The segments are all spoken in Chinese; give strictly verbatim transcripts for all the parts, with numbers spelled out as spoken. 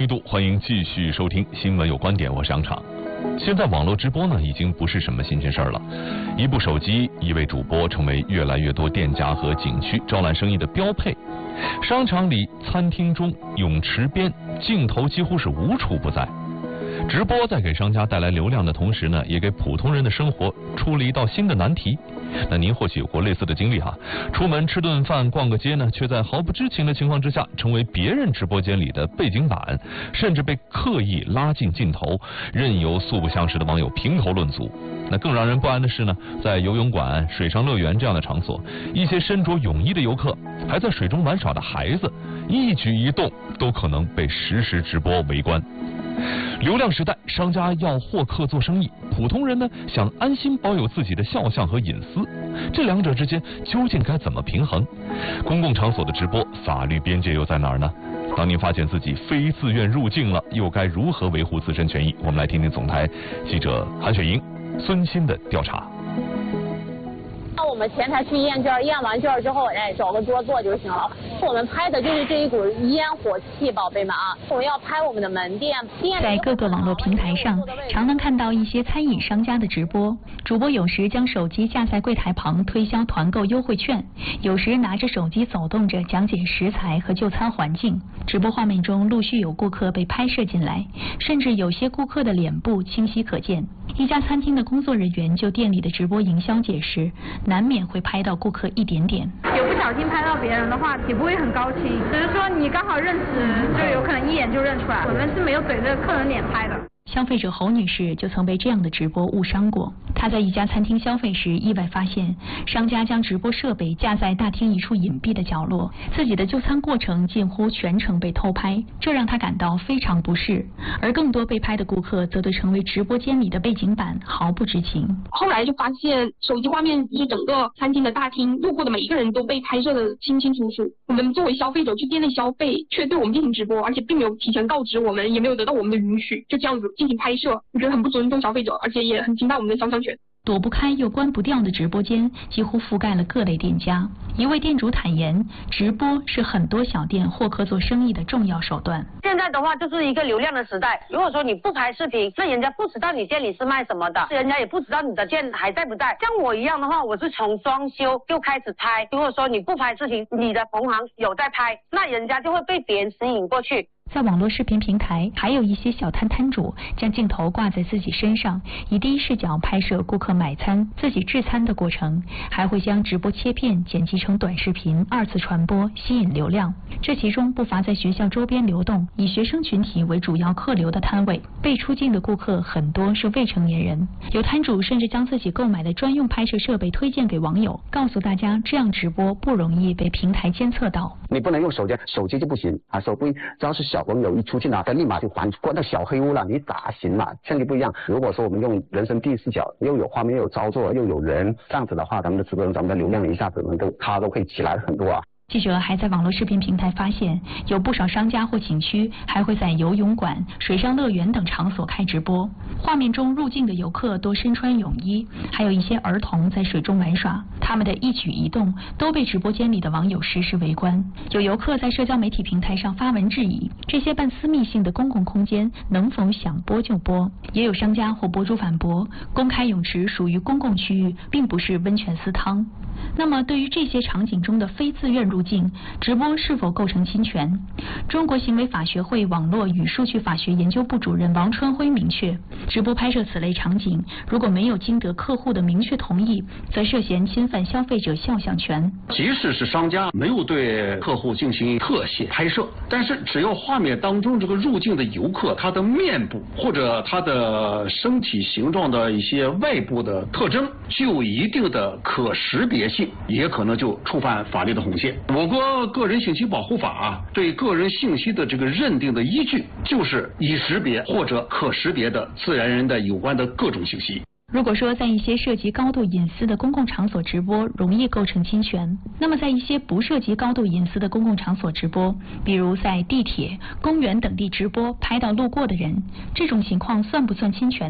度，欢迎继续收听新闻有观点，我是杨昶。现在网络直播呢，已经不是什么新鲜事儿了。一部手机，一位主播，成为越来越多店家和景区招揽生意的标配。商场里、餐厅中、泳池边，镜头几乎是无处不在。直播在给商家带来流量的同时呢，也给普通人的生活出了一道新的难题。那您或许有过类似的经历哈，出门吃顿饭、逛个街呢，却在毫不知情的情况之下，成为别人直播间里的背景板，甚至被刻意拉进镜头，任由素不相识的网友评头论足。那更让人不安的是呢，在游泳馆、水上乐园这样的场所，一些身着泳衣的游客，还在水中玩耍的孩子，一举一动都可能被实时直播围观。流量时代，商家要获客做生意，普通人呢想安心保有自己的肖像和隐私，这两者之间究竟该怎么平衡？公共场所的直播，法律边界又在哪儿呢？当您发现自己非自愿入境了，又该如何维护自身权益？我们来听听总台记者韩雪莹、孙鑫的调查。 那我们前台去验券，验完券之后，哎，找个桌坐就行了。我们拍的就是这一股烟火气，宝贝们啊！我们要拍我们的门店。店在各个网络平台上，常能看到一些餐饮商家的直播。主播有时将手机架在柜台旁推销团购优惠券，有时拿着手机走动着讲解食材和就餐环境。直播画面中陆续有顾客被拍摄进来，甚至有些顾客的脸部清晰可见。一家餐厅的工作人员就店里的直播营销解释，难免会拍到顾客一点点。 有不小心拍到别人的话，也不会很高兴，只是说你刚好认识，就有可能一眼就认出来。我们是没有怼着客人脸拍的。 消费者侯女士就曾被这样的直播误伤过。她在一家餐厅消费时，意外发现商家将直播设备架在大厅一处隐蔽的角落，自己的就餐过程近乎全程被偷拍，这让她感到非常不适。而更多被拍的顾客则对成为直播间里的背景板毫不知情。 后来就发现手机画面就整个餐厅的大厅，路过的每一个人都被拍摄的清清楚楚。我们作为消费者去店内消费，却对我们进行直播，而且并没有提前告知我们，也没有得到我们的允许，就这样子进行拍摄，我觉得很不尊重消费者，而且也很侵犯我们的肖像权。 躲不开又关不掉的直播间几乎覆盖了各类店家。一位店主坦言，直播是很多小店获客做生意的重要手段。 现在的话就是一个流量的时代，如果说你不拍视频，那人家不知道你店里是卖什么的，人家也不知道你的店还在不在。像我一样的话，我是从装修就开始拍，如果说你不拍视频，你的同行有在拍，那人家就会被别人吸引过去。 在网络视频平台，还有一些小摊摊主将镜头挂在自己身上，以第一视角拍摄顾客买餐、自己制餐的过程，还会将直播切片剪辑成短视频，二次传播，吸引流量。这其中不乏在学校周边流动、以学生群体为主要客流的摊位，被出镜的顾客很多是未成年人。有摊主甚至将自己购买的专用拍摄设备推荐给网友，告诉大家这样直播不容易被平台监测到。 你不能用手机，手机就不行啊！手机只要是小朋友一出镜啊，他立马就还关到小黑屋了，你咋行嘛？相机不一样，如果说我们用人生第一视角，又有画面又有操作又有人，这样子的话，咱们的直播人咱们的流量一下子能够它都可以起来很多啊。 记者还在网络视频平台发现，有不少商家或景区还会在游泳馆、水上乐园等场所开直播。画面中入境的游客多身穿泳衣，还有一些儿童在水中玩耍，他们的一举一动都被直播间里的网友实时围观。有游客在社交媒体平台上发文质疑，这些半私密性的公共空间能否想播就播？也有商家或博主反驳，公开泳池属于公共区域，并不是温泉私汤。那么对于这些场景中的非自愿入境，直播是否构成侵权？中国行为法学会网络与数据法学研究部主任王春辉明确，直播拍摄此类场景，如果没有经得客户的明确同意，则涉嫌侵犯消费者肖像权。 即使是商家没有对客户进行特写拍摄，但是只要画面当中这个入境的游客，他的面部或者他的身体形状的一些外部的特征具有一定的可识别性，也可能就触犯法律的红线。我国个人信息保护法啊，对个人信息的这个认定的依据，就是已识别或者可识别的自然人的有关的各种信息。 如果说在一些涉及高度隐私的公共场所直播容易构成侵权，那么在一些不涉及高度隐私的公共场所直播，比如在地铁、公园等地直播拍到路过的人，这种情况算不算侵权呢？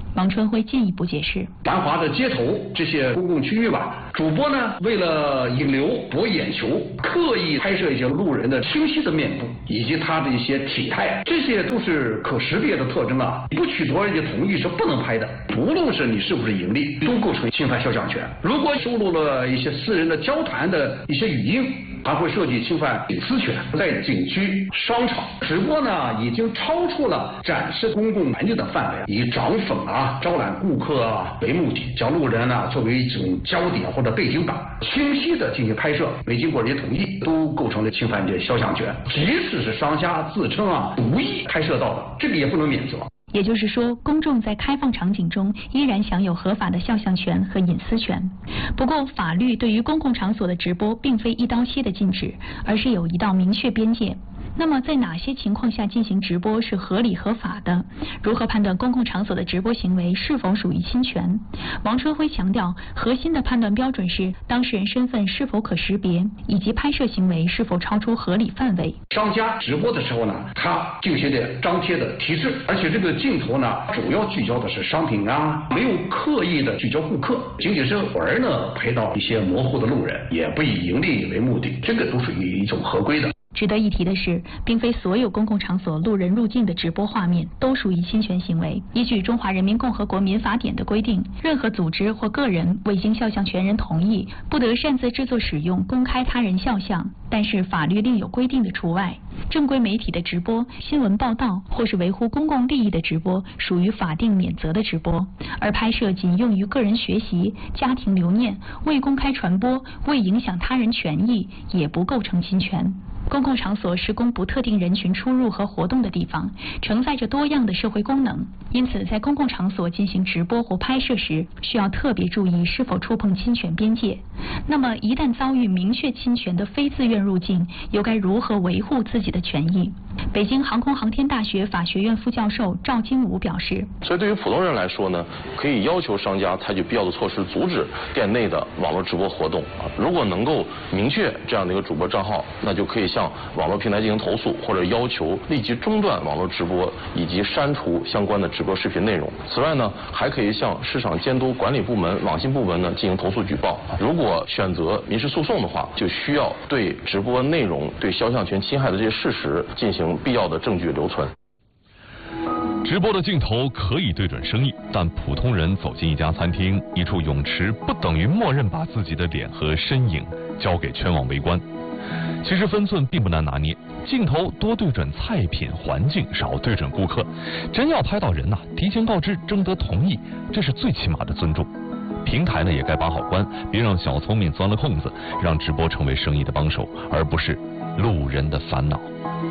王春辉进一步解释： 繁华的街头这些公共区域吧，主播呢为了引流博眼球，刻意拍摄一些路人的清晰的面部以及他的一些体态，这些都是可识别的特征啊，不取得人家同意是不能拍的。无论是你是不是盈利，都构成侵犯肖像权。如果收录了一些私人的交谈的一些语音，还会涉及侵犯隐私权。在景区、商场直播呢，已经超出了展示公共环境的范围，以涨粉啊、招揽顾客啊为目的，将路人呢作为一种焦点或者背景板，清晰的进行拍摄，没经过人家同意，都构成了侵犯这肖像权。即使是商家自称啊无意拍摄到的，这个也不能免责。 也就是说，公众在开放场景中依然享有合法的肖像权和隐私权。不过，法律对于公共场所的直播并非一刀切的禁止，而是有一道明确边界。那么，在哪些情况下进行直播是合理合法的？如何判断公共场所的直播行为是否属于侵权？王春辉强调，核心的判断标准是当事人身份是否可识别，以及拍摄行为是否超出合理范围。 商家直播的时候呢，他进行的张贴的提示，而且这个镜头呢，主要聚焦的是商品啊，没有刻意的聚焦顾客，仅仅是偶尔呢拍到一些模糊的路人，也不以盈利为目的，这个都属于一种合规的。 值得一提的是，并非所有公共场所路人入境的直播画面都属于侵权行为。依据《中华人民共和国民法典》的规定，任何组织或个人未经肖像权人同意，不得擅自制作使用、公开他人肖像。但是法律另有规定的除外。正规媒体的直播、新闻报道或是维护公共利益的直播，属于法定免责的直播；而拍摄仅用于个人学习、家庭留念、未公开传播、未影响他人权益，也不构成侵权。公共场所是供不特定人群出入和活动的地方，承载着多样的社会功能，因此在公共场所进行直播或拍摄时，需要特别注意是否触碰侵权边界。那么，一旦遭遇明确侵权的非自愿入境，又该如何维护自己的权益？北京航空航天大学法学院副教授赵金武表示： 所以对于普通人来说呢，可以要求商家采取必要的措施，阻止店内的网络直播活动。如果能够明确这样的一个主播账号，那就可以向网络平台进行投诉，或者要求立即中断网络直播以及删除相关的直播视频内容。此外呢，还可以向市场监督管理部门、网信部门呢进行投诉举报。如果选择民事诉讼的话，就需要对直播内容对肖像权侵害的这些事实进行必要的证据留存。 直播的镜头可以对准生意，但普通人走进一家餐厅、一处泳池，不等于默认把自己的脸和身影交给全网围观。其实分寸并不难拿捏，镜头多对准菜品环境，少对准顾客。真要拍到人呐、啊，提前告知，征得同意，这是最起码的尊重。平台呢也该把好关，别让小聪明钻了空子，让直播成为生意的帮手，而不是路人的烦恼。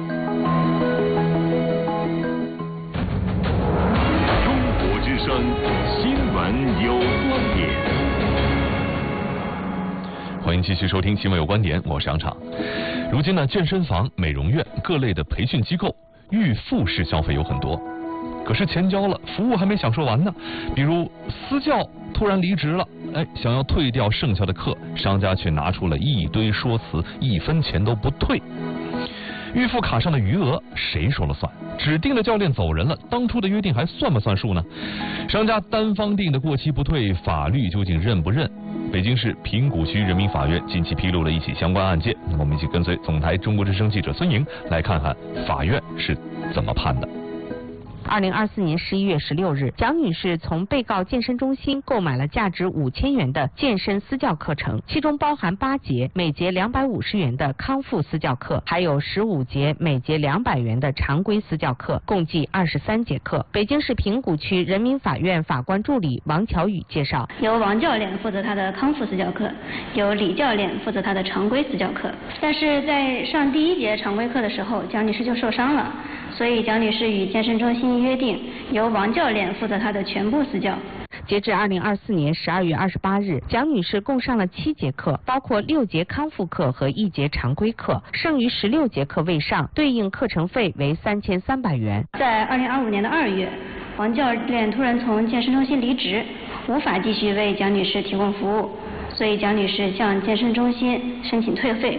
中国之声新闻有观点。 欢迎继续收听新闻有观点，我是杨畅。如今呢，健身房、美容院各类的培训机构预付式消费有很多，可是钱交了，服务还没享受完呢。比如私教突然离职了，哎，想要退掉剩下的课，商家却拿出了一堆说辞，一分钱都不退。预付卡上的余额谁说了算？指定的教练走人了，当初的约定还算不算数呢？商家单方定的过期不退，法律究竟认不认？北京市平谷区人民法院近期披露了一起相关案件，那么我们一起跟随总台中国之声记者孙莹来看看法院是怎么判的。 二零二四年十一月十六日，蒋女士从被告健身中心购买了价值五千元的健身私教课程，其中包含八节每节两百五十元的康复私教课，还有十五节每节两百元的常规私教课，共计二十三节课。北京市平谷区人民法院法官助理王巧宇介绍， 由王教练负责他的康复私教课，由李教练负责他的常规私教课。但是在上第一节常规课的时候，蒋女士就受伤了，所以蒋女士与健身中心约定由王教练负责她的全部私教。 截至二零二四年十二月二十八日，蒋女士共上了七节课，包括六节康复课和一节常规课，剩余十六节课未上，对应课程费为三千三百元。 在二零二五年的二月，王教练突然从健身中心离职，无法继续为蒋女士提供服务，所以蒋女士向健身中心申请退费。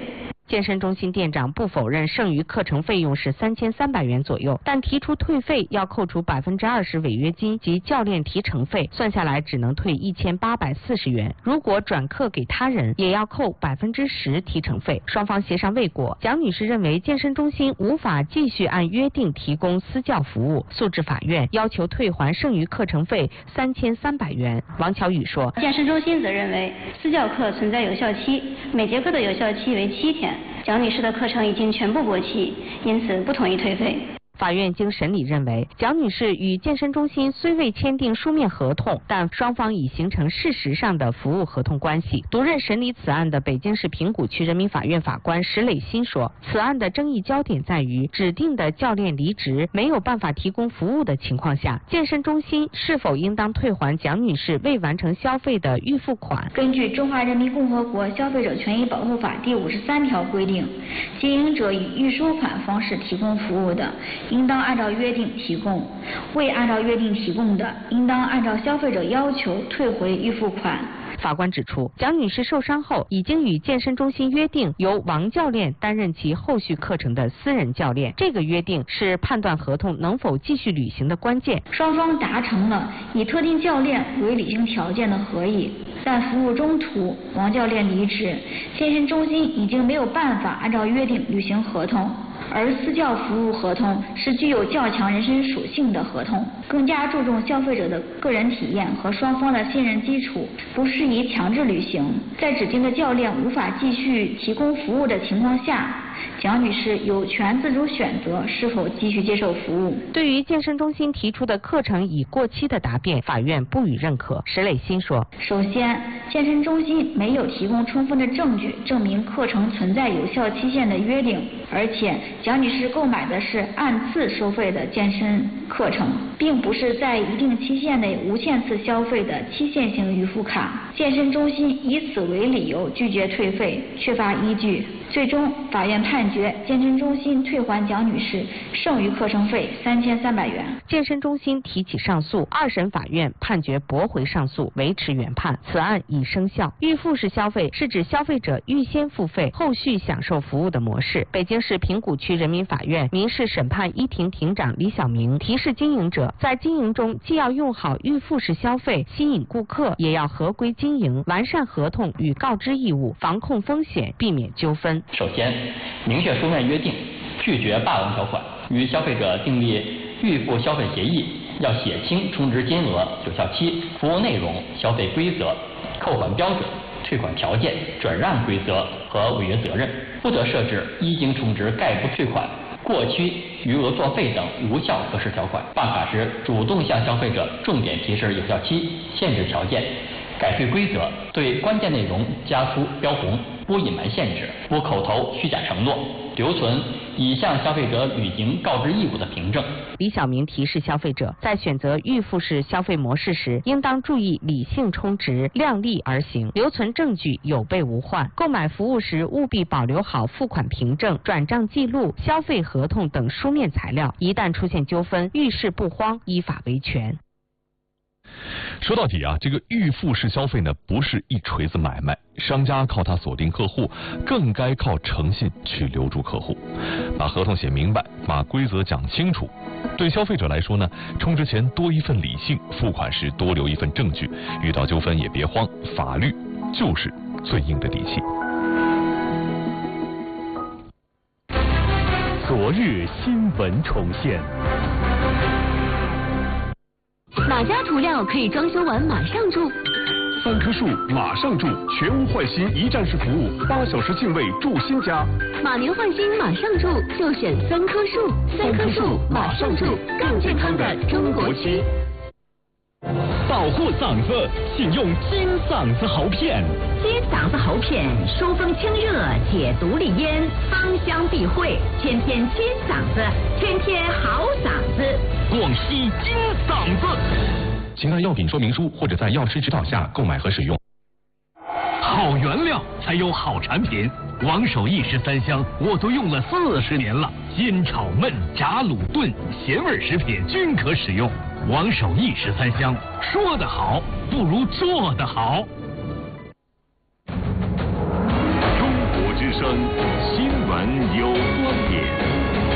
健身中心店长不否认剩余课程费用是三千三百元左右，但提出退费要扣除百分之二十违约金及教练提成费，算下来只能退一千八百四十元。如果转课给他人，也要扣百分之十提成费。双方协商未果，蒋女士认为健身中心无法继续按约定提供私教服务，诉至法院，要求退还剩余课程费三千三百元。王巧宇说， 健身中心则认为私教课存在有效期，每节课的有效期为七天。蒋女士的课程已经全部过期，因此不同意退费。 法院经审理认为，蒋女士与健身中心虽未签订书面合同，但双方已形成事实上的服务合同关系。独任审理此案的北京市平谷区人民法院法官石磊新说，此案的争议焦点在于指定的教练离职，没有办法提供服务的情况下，健身中心是否应当退还蒋女士未完成消费的预付款。 根据《中华人民共和国消费者权益保护法》第五十三条规定，经营者以预收款方式提供服务的，应当按照约定提供；未按照约定提供的，应当按照消费者要求退回预付款。 法官指出，蒋女士受伤后已经与健身中心约定由王教练担任其后续课程的私人教练，这个约定是判断合同能否继续履行的关键。 双方达成了以特定教练为履行条件的合议，但服务中途王教练离职，健身中心已经没有办法按照约定履行合同。而私教服务合同是具有较强人身属性的合同，更加注重消费者的个人体验和双方的信任基础，不适宜强制履行。在指定的教练无法继续提供服务的情况下，蒋女士有权自主选择是否继续接受服务。 对于健身中心提出的课程已过期的答辩，法院不予认可。石磊新说， 首先，健身中心没有提供充分的证据证明课程存在有效期限的约定，而且蒋女士购买的是按次收费的健身课程，并不是在一定期限内无限次消费的期限性预付卡。健身中心以此为理由拒绝退费，缺乏依据。最终，法院判决健身中心退还蒋女士剩余课程费三千三百元。 健身中心提起上诉，二审法院判决驳回上诉，维持原判。此案已生效。预付式消费是指消费者预先付费，后续享受服务的模式。北京市平谷区人民法院民事审判一庭庭长李晓明提示经营者，在经营中既要用好预付式消费，吸引顾客，也要合规经营，完善合同与告知义务，防控风险，避免纠纷。 首先，明确书面约定，拒绝霸王条款，与消费者订立预付消费协议，要写清充值金额、有效期、服务内容、消费规则、扣款标准、退款条件、转让规则和违约责任，不得设置一经充值概不退款、过期余额作废等无效核实条款。办卡时主动向消费者重点提示有效期、限制条件、改退规则，对关键内容加粗标红，不隐瞒限制，不口头虚假承诺，留存已向消费者履行告知义务的凭证。 李晓明提示消费者，在选择预付式消费模式时，应当注意理性充值，量力而行，留存证据有备无患。购买服务时务必保留好付款凭证、转账记录、消费合同等书面材料，一旦出现纠纷，遇事不慌，依法维权。 说到底啊，这个预付式消费呢，不是一锤子买卖，商家靠它锁定客户，更该靠诚信去留住客户。把合同写明白，把规则讲清楚。对消费者来说呢，充值前多一份理性，付款时多留一份证据，遇到纠纷也别慌，法律就是最硬的底气。 昨日新闻重现。 哪家涂料可以装修完马上住？ 三棵树马上住，全屋换新一站式服务，八小时净位住新家。 马年换新马上住，就选三棵树。三棵树马上住，更健康的中国区。 保护嗓子，请用金嗓子喉片。 金嗓子喉片，疏风清热，解毒利咽，芳香避秽，天天金嗓子，天天好嗓子。 广西金嗓子。 请按药品说明书或者在药师指导下购买和使用。 好原料才有好产品，王守义十三香我都用了四十年了，煎炒焖炸卤炖咸味食品均可使用。王守义十三香，说得好不如做得好。中国之声新闻有观点。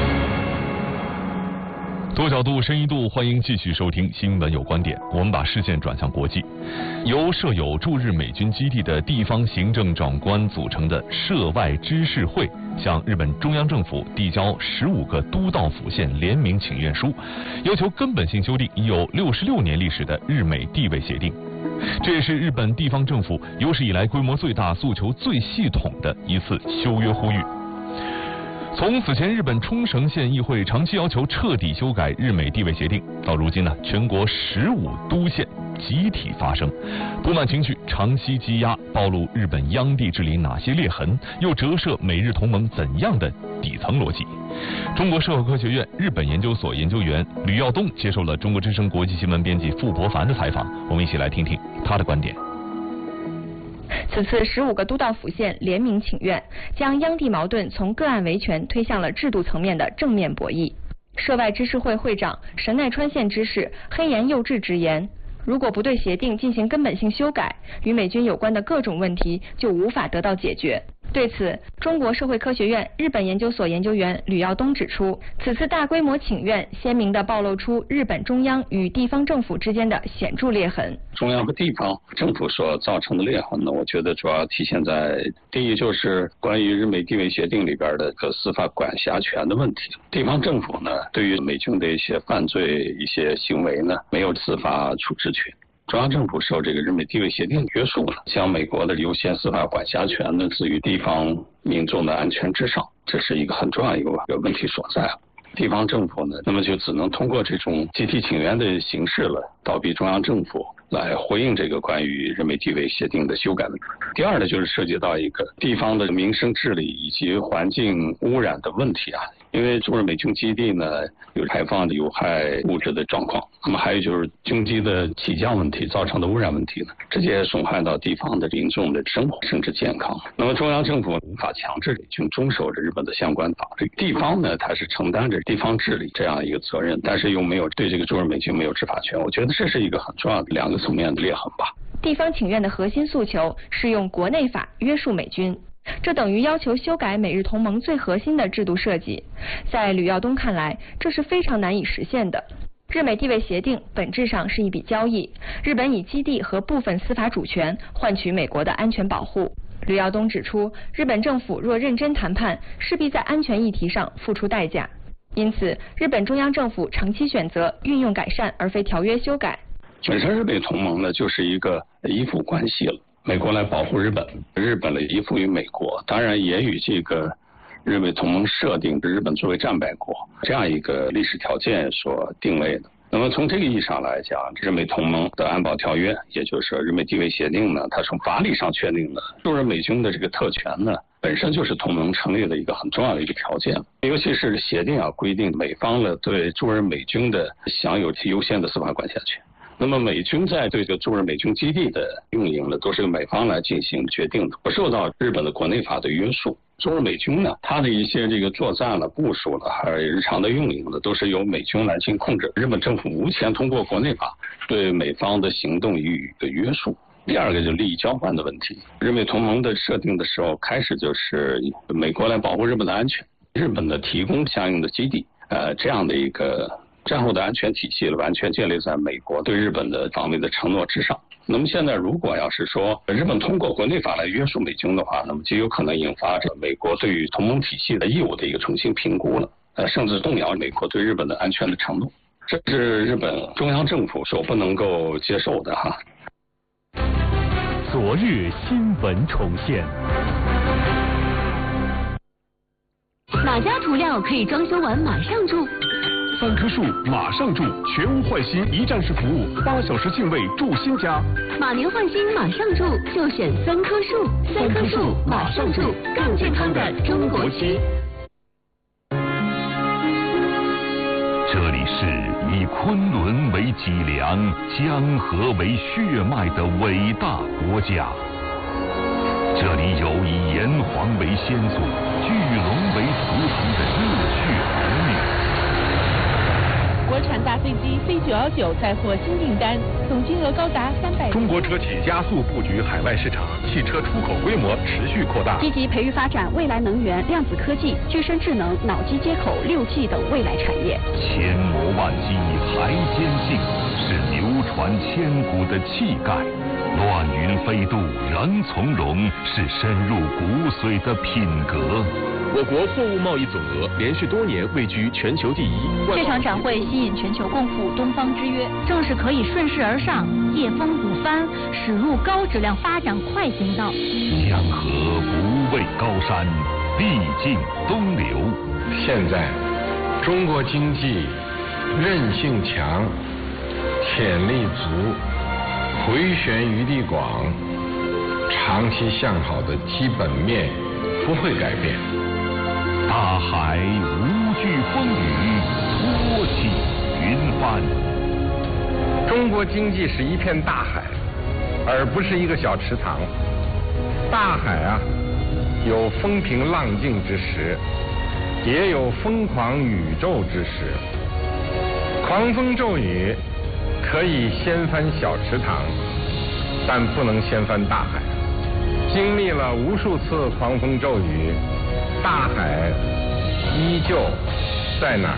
多角度、深一度，欢迎继续收听《新闻有观点》。我们把视线转向国际，由设有驻日美军基地的地方行政长官组成的涉外知事会，向日本中央政府递交十五个都道府县联名请愿书，要求根本性修订已有六十六年历史的日美地位协定。这也是日本地方政府有史以来规模最大、诉求最系统的一次修约呼吁。从此前日本冲绳县议会长期要求彻底修改日美地位协定，到如今呢，全国十五都县集体发声，不满情绪长期积压，暴露日本央地治理哪些裂痕，又折射美日同盟怎样的底层逻辑。中国社会科学院日本研究所研究员吕耀东接受了中国之声国际新闻编辑傅博凡的采访，我们一起来听听他的观点。 此次十五个都道府县联名请愿，将央地矛盾从个案维权推向了制度层面的正面博弈。涉外知事会会长神奈川县知事黑岩佑治直言，如果不对协定进行根本性修改，与美军有关的各种问题就无法得到解决。对此，中国社会科学院日本研究所研究员吕耀东指出，此次大规模请愿鲜明地暴露出日本中央与地方政府之间的显著裂痕。 中央和地方政府所造成的裂痕呢，我觉得主要体现在第一就是关于日美地位协定里边的个司法管辖权的问题。地方政府呢，对于美军的一些犯罪一些行为呢，没有司法处置权。中央政府受这个日美地位协定约束了，将美国的优先司法管辖权呢置于地方民众的安全之上，这是一个很重要的一个问题所在。地方政府呢，那么就只能通过这种集体请愿的形式了，倒逼中央政府来回应这个关于日美地位协定的修改问题。第二呢，就是涉及到一个地方的民生治理以及环境污染的问题啊。因为驻日美军基地呢有排放的有害物质的状况，那么还有就是军机的起降问题造成的污染问题呢，直接损害到地方的民众的生活甚至健康。那么中央政府无法强制美军遵守着日本的相关法律，地方呢它是承担着地方治理这样一个责任，但是又没有对这个驻日美军没有执法权。我觉得这是一个很重要的两个层面的裂痕吧。 地方请愿的核心诉求是用国内法约束美军，这等于要求修改美日同盟最核心的制度设计。在吕耀东看来，这是非常难以实现的。日美地位协定本质上是一笔交易，日本以基地和部分司法主权换取美国的安全保护。吕耀东指出，日本政府若认真谈判，势必在安全议题上付出代价。因此，日本中央政府长期选择运用改善而非条约修改。 本身日美同盟呢就是一个依附关系了，美国来保护日本，日本来依附于美国，当然也与这个日美同盟设定日本作为战败国这样一个历史条件所定位的。那么从这个意义上来讲，日美同盟的安保条约，也就是日美地位协定呢，它从法理上确定的驻日美军的这个特权呢，本身就是同盟成立的一个很重要的一个条件。尤其是协定啊规定美方呢对驻日美军的享有优先的司法管辖权。那么美军在对这个驻日美军基地的运营呢，都是由美方来进行决定的，不受到日本的国内法的约束。驻日美军呢，它的一些这个作战了、部署了，还有日常的运营呢，都是由美军来进行控制。日本政府无权通过国内法对美方的行动予以约束。第二个就是利益交换的问题。日美同盟的设定的时候，开始就是美国来保护日本的安全，日本的提供相应的基地，呃，这样的一个战后的安全体系了，完全建立在美国对日本的方面的承诺之上。那么现在如果要是说日本通过国内法来约束美军的话，那么就有可能引发着美国对于同盟体系的义务的一个重新评估了，呃，甚至动摇美国对日本的安全的承诺，这是日本中央政府所不能够接受的哈。 昨日新闻重现。 哪家涂料可以装修完马上住？ 三棵树马上住，全屋换新一站式服务，八小时净位住新家。 马年换新马上住，就选三棵树。三棵树马上住，更健康的中国区。 这里是以昆仑为脊梁、江河为血脉的伟大国家。这里有以炎黄为先祖、巨龙为图腾的热血儿女。 国产大飞机飞九幺九再获新订单，总金额高达三百。 中国车企加速布局海外市场，汽车出口规模持续扩大。 积极培育发展未来能源、量子科技、具身智能、脑机接口、六 G 等未来产业。 千磨万击还坚信，是流传千古的气概。乱云飞渡人从容，是深入骨髓的品格。 我国货物贸易总额连续多年位居全球第一。 这场展会吸引全球共赴东方之约，正是可以顺势而上、借风鼓帆，驶入高质量发展快行道。 江河不畏高山，必尽东流。 现在，中国经济韧性强，潜力足，回旋余地广，长期向好的基本面不会改变。 大海无惧风雨，托起云帆。 中国经济是一片大海，而不是一个小池塘。大海啊，有风平浪静之时，也有疯狂宇宙之时。狂风骤雨可以掀翻小池塘，但不能掀翻大海。经历了无数次狂风骤雨，大海依旧在哪儿？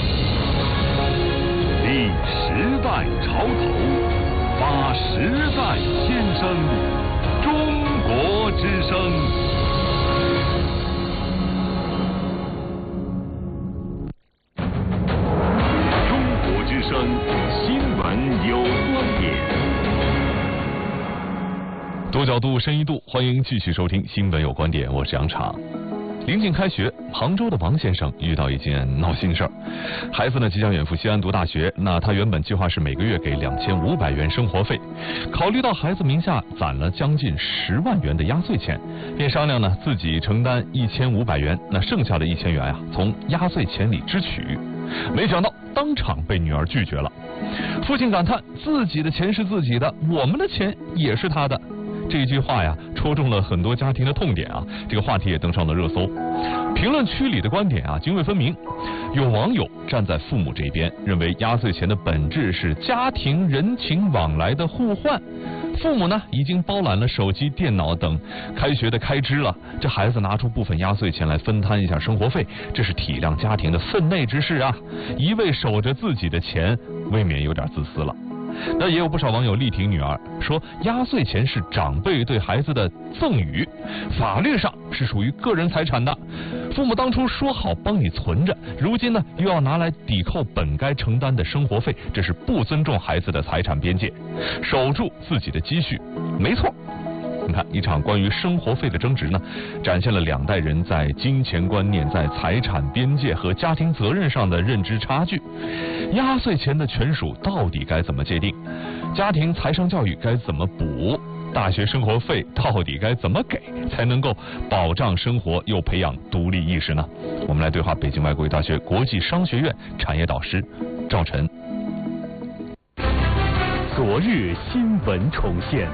立时代潮头，发时代先声，中国之声。中国之声，新闻有观点。 多角度，深一度，欢迎继续收听《新闻有观点》，我是杨昶。临近开学，杭州的王先生遇到一件闹心事儿。孩子呢即将远赴西安读大学，那他原本计划是每个月给两千五百元生活费，考虑到孩子名下攒了将近十万元的压岁钱，便商量呢自己承担一千五百元，那剩下的一千元啊从压岁钱里支取。没想到当场被女儿拒绝了。父亲感叹自己的钱是自己的，我们的钱也是他的。这句话呀，戳中了很多家庭的痛点啊！这个话题也登上了热搜。评论区里的观点啊，泾渭分明。有网友站在父母这边，认为压岁钱的本质是家庭人情往来的互换。父母呢，已经包揽了手机、电脑等开学的开支了，这孩子拿出部分压岁钱来分摊一下生活费，这是体谅家庭的分内之事啊！一味守着自己的钱，未免有点自私了。那也有不少网友力挺女儿，说压岁钱是长辈对孩子的赠与，法律上是属于个人财产的。父母当初说好帮你存着，如今呢又要拿来抵扣本该承担的生活费，这是不尊重孩子的财产边界，守住自己的积蓄，没错。你看，一场关于生活费的争执呢，展现了两代人在金钱观念、在财产边界和家庭责任上的认知差距。压岁钱的权属到底该怎么界定？家庭财商教育该怎么补？大学生活费到底该怎么给，才能够保障生活又培养独立意识呢？我们来对话北京外国语大学国际商学院产业导师赵晨。 昨日新闻重现。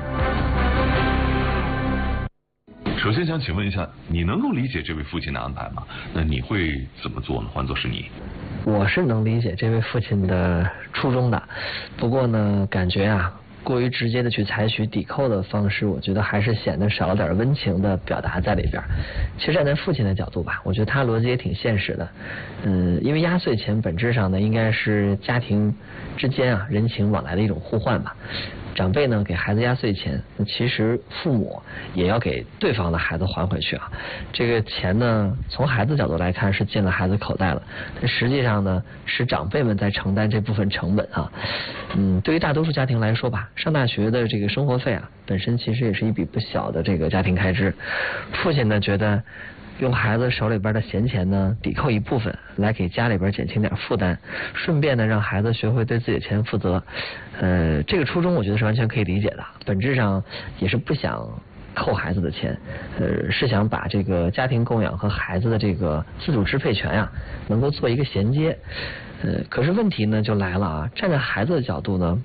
首先想请问一下，你能够理解这位父亲的安排吗？那你会怎么做呢？换作是你， 我是能理解这位父亲的初衷的，不过呢，感觉啊，过于直接的去采取抵扣的方式，我觉得还是显得少了点温情的表达在里边。其实站在父亲的角度吧，我觉得他逻辑也挺现实的。嗯，因为压岁钱本质上呢，应该是家庭之间啊人情往来的一种互换吧。长辈呢给孩子压岁钱，那其实父母也要给对方的孩子还回去啊。这个钱呢，从孩子角度来看是进了孩子口袋了，但实际上呢是长辈们在承担这部分成本啊。嗯，对于大多数家庭来说吧，上大学的这个生活费啊，本身其实也是一笔不小的这个家庭开支。父亲呢觉得，用孩子手里边的闲钱呢抵扣一部分，来给家里边减轻点负担，顺便呢让孩子学会对自己的钱负责。呃，这个初衷我觉得是完全可以理解的，本质上也是不想扣孩子的钱，呃，是想把这个家庭供养和孩子的这个自主支配权呀、啊，能够做一个衔接。呃，可是问题呢就来了啊，站在孩子的角度呢，